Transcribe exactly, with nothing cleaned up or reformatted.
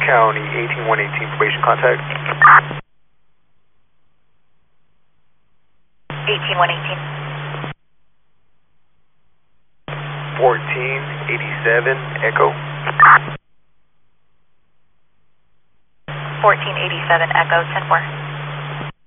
County, eighteen one eighteen, probation contact. eighteen one eighteen. fourteen eighty-seven, Echo. fourteen eighty-seven, Echo, ten four.